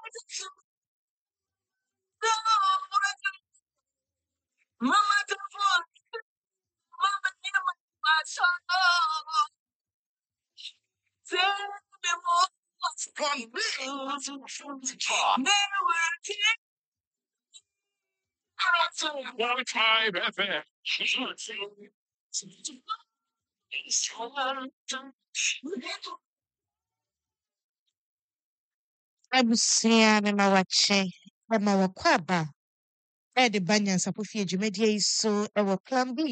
Abusua na mawache. Ma wakwaba. Ede banyansa pofie dwumadie yi so ɛwɔ Plan B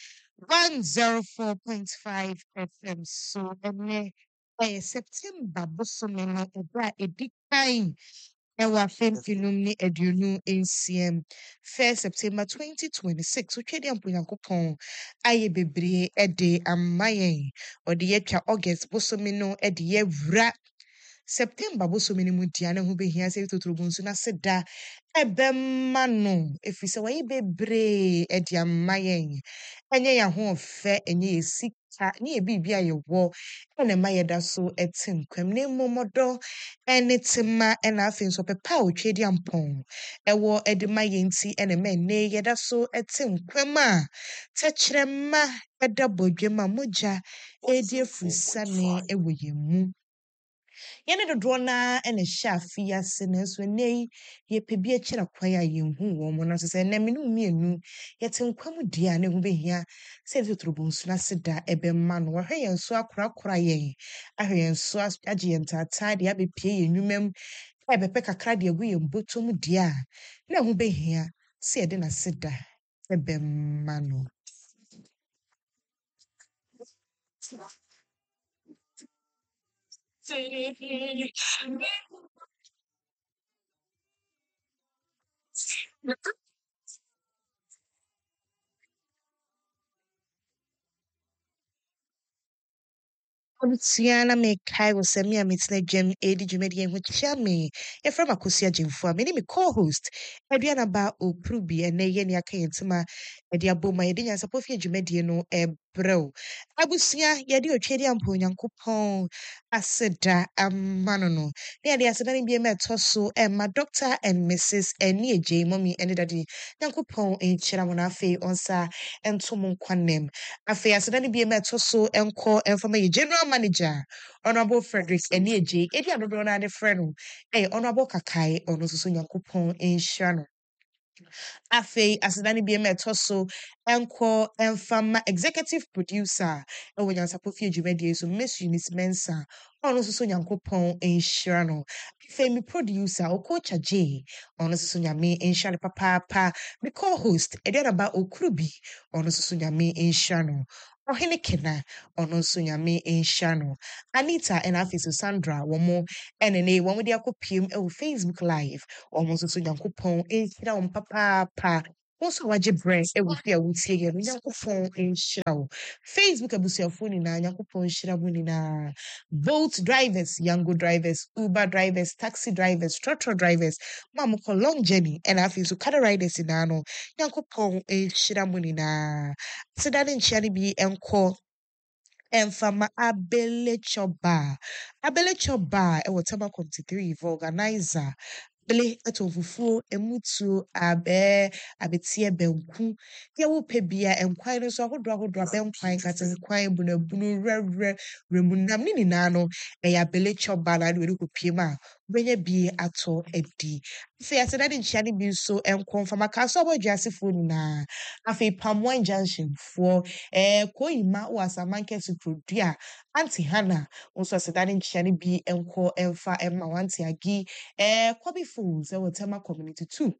104.5 FM so ɛnɛ ɛyɛ September bosome no ɛda a ɛdi kan ɛwɔ afemfinum ne aduonu nsiam 1st September 2026 wotwa di amponyankopɔn ayɛ bebree ɛde amma yɛn ɔde yɛtwa August bosome no ɛde yɛwura September bosome no mu dia ne ho behia sɛ totorobu nso na seda ɛbɛma no ɛfiri sɛ wɔyɛ bebree ɛde amma yɛn ɛnyɛ yɛn ahoɔfɛ ɛnyɛ yɛ sika ne yɛ biribi a yɛwɔ ɛna ɛma yɛda so ɛte nkwam na mmom ɔdɔ ɛne tema ɛna afei nso ɔpɛpa a otwa di ampɔn ɛwɔ ɛde ma yɛn nti ɛna ɛma ɛnnɛ yɛda so ɛte nkwam a tɛkyerɛma ɛda bɔdwam a mogya ɛredi afurusane ɛwɔ yɛn mu. Yɛne dodoɔ naa ɛna ɛhyɛ afe yi ase nanso nnɛ yi yɛpɛ bi akyerɛ kwan a yɛnhu wɔn mo na so sɛ nnɛ me ne wo mmienu yɛte nkwa mu di a ne ho behia sɛ yɛde totorobo nsu no ase da ɛbɛma no wɔhwɛ yɛn so akorakora yɛn ahwɛ yɛn so agye yɛn ntaataa de abɛpie yɛn nnwuma mu a yɛbɛpɛ kakra de agu yɛn bɔtɔ mu di a na ho behia sɛ yɛde n'ase da ɛbɛma no. Abusua na mekae wɔ sɛ me a metena dwam edi dwumadie ho kyia me yɛfrɛ me Akosi Agyemfo a me ne me co-host Aduanaba Oprubi ɛnɛ yɛ ne aka yɛn ntɛm a yɛde abɔ ma yɛde nyansapɔ fie dwumadie no ɛbrɛw. Abusua yɛde otwa di ampa Onyankopɔn aseda ama no no na yɛde aseda no bi ma ɛtɔ so ɛma Dr. and Mrs. Ɛne Agye Mɔmi ɛne Dade Nyankopɔn nkyerɛ mo na afei ɔnsa ɛnto mo nkwanam. Afei aseda no bi ma ɛtɔ so ɛnkɔ ɛmfama yɛ General Manager Honorable Frederick Enieje edi adodo na de frɛ no Honorable Kakai ɔno nso so Nyankopɔn nhyira no. Afei aseda no bi ma ɛtɔ so ɛnkɔ ɛmfama Executive Producer ɛwɔ nyansapɔ fie dwumadie so Miss Eunice Mensa ɔno nso so Nyankopɔn nhyira no. Afei me producer Okocha J ɔno nso so Nyame nhyira no papaapa. Me co-host Aduanaba Okurubi ɔno nso so Nyame nhyira no. Ɔhene Kena ɔno nso Nyame nhyira no. Anita ɛna afei so Sandra wɔn ɛna ne wɔn de akɔpiem ɛwɔ Facebook Live wɔn nso so Nyankopɔn nhyira wɔn papaapa. Wɔn nso a wɔagye brɛ ɛwɔ fie a wɔtie yɛn no Nyankopɔn nhyira wo. Facebook abusuafoɔ nyinaa Nyankopɔn nhyira mo nyinaa. Boat drivers, Yango drivers, Uber drivers, taxi drivers, trotro drivers, mamukɔ long journey ɛna afei so car riders nyinaa no Nyankopɔn nhyira mo nyinaa. Aseda ne nkyia no bi ɛnkɔ ɛmfama Abelechoba. Abelechoba ɛwɔ Tama Community 3 organizer. Bele ɛtɔ fufuo emutuo abetie benku yɛ wo pɛ bia enkwan no so ahodoɔ benkwan katenkwan bunabunu rɛrɛ remunam ne nyinaa no ɛyɛ Abelechoba na de kɔpie ma benya bi atɔ adi. Afei aseda de nkyia ne bi nso ɛnkɔ mfama kaso abɔdwasefo nyinaa. Afei Pamwan Junction foɔ Koyima wɔ Asamanke Suprodua Auntie Hannah nso aseda ne nkyia ne bi ɛnkɔ ɛmfa ɛma Auntie Agi Kobe Fools ɛwɔ Tema Community 2.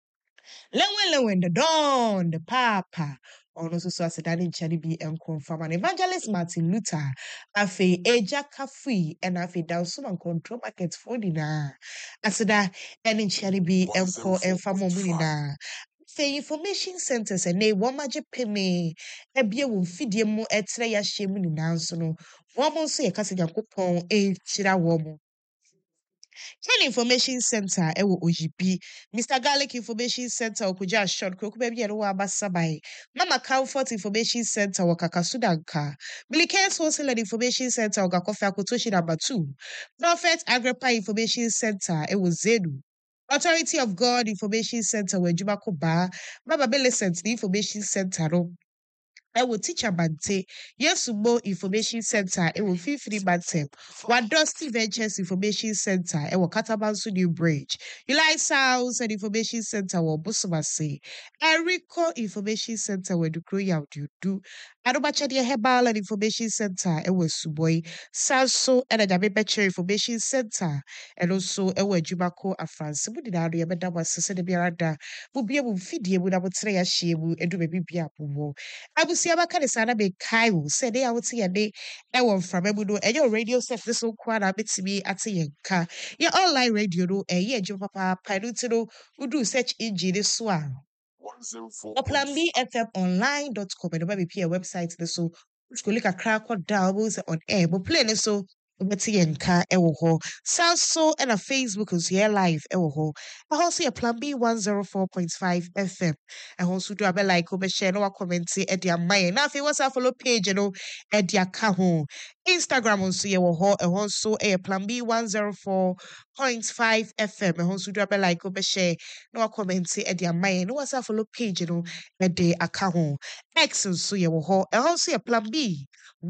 Lewen the Don the Papa ɔno nso so aseda ne nkyia ne bi ɛnkɔ mfama no. Evangelist Martin Luther afei Eja Kafui ɛna afei Dawsoma Control Market foɔ nyinaa aseda ɛne nkyia ne bi ɛnkɔ ɛmfama ɔmo nyinaa. Afei information centers ɛnɛ wɔn agye peme ɛbie wɔn mfidie mu ɛtrɛ yɛahyɛ mu nyinaa nso no wɔn nso yɛ kasa Nyankopɔn ɛnhyira wɔn. Ken Information Center ewo OGB, Mr. Garlic Information Center okuja short kroku baby ero wa basabai. Mama Comfort Information Center wakakasudanka. Milikens Wholesale and Information Center wakakofe akotoshi number 2. Prophet Agrippa Information Center ewo Zenu. Authority of God Information Center wejumako ba. Baba Millicent the Information Center no. Ewo teacher bante Yesubo Information Center ewo Fifiri Bantem Wadosti Ventures Information Center ewo Katabansu New Bridge Eli House and Information Center wo Busumase Erico Information Center where Dukro Yaudu Adobachadi Herbal and Information Center ewo Suboi Sanso and Adabe Becher Information Center and also ewo Jumako Afrance Budinado Yabeda was Sese Biarada Bubia Bufidi Budabutre Yashibu Edu Baby Biapu abusia baka de sana be kai wo se de a wote ye de e wo mframa mu no enyo radio set this so kwa na betimi ate ye nka ye online radio no ye adwo papa pa no ti no udu search engine so a oplambi.fmonline.com and maybe a website this so skuli kakra kwa down on air but play this so Betty Yenka Ewoho. Sounds so and a Facebook is here live Ewoho. I also a plan B 104.5 FM. I also do a bell like over share no comment at their mind. Now if you want to follow page, you know, at their kaho. Instagram on see Ewoho and also a plan B 104.5 FM. I also do a bell like over share no comment at their mind. No what's a follow page, you know, at the akaho. X on see Ewoho and also a plan B.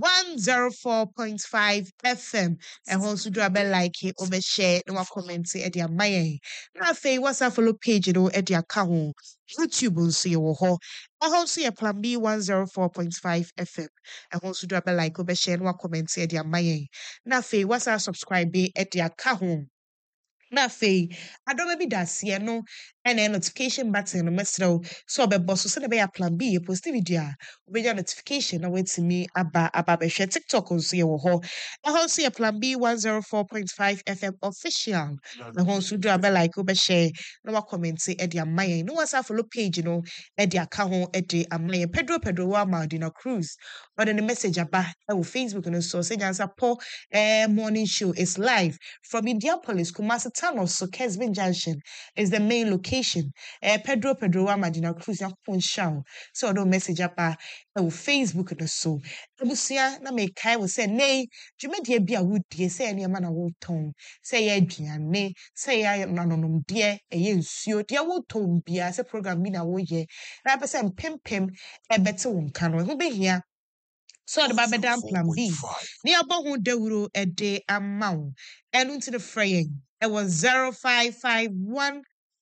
104.5 FM. And also do a bell like it over share no comment at their my na afei whatsapp follow page no at their account YouTube nso ye wo ho also your plan B 104.5 FM and also do a bell like over share no comment at their my na afei whatsapp subscribe at their account na afei adoma bi daseɛ no ɛna notification button no mɛsrɛ so ɔbɛbɔ so sɛdeɛ ɛbɛyɛ plan B yɛ post video a wobɛnya notification na watumi aba bɛhwɛ TikTok nso yɛ wɔ hɔ ɛhɔ nso yɛ plan B 104.5 FM official na hɔ nso do abɛ like wobɛhyɛ na wakɔmmɛnte ɛde ama yɛn na wasa follow page no ɛde aka ho ɛde ama yɛn Pedro wa Maldina Cruz ɔde ne message aba ɛwɔ Facebook no so sɛ nyansa pɔ morning show is live from Indianapolis, Kumasi Town of Kesvin Junction is the main location. Pedro wa Madina Cruz ya phone show. So no message up Facebook no so. Abusia na me kai will say nay, dwumadie bi a wodie say any man a woton. Say ye aduane, say ya nanom de eye nsuo. De woton bia say program bi na woye. Na pese mpempem ebete wo nka no. Ho behia so the Babadam plan B. Near Bohu Deuro a day amount. And into the fraying. It was 0551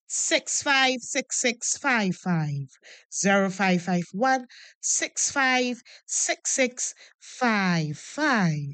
656655. 0551 656655.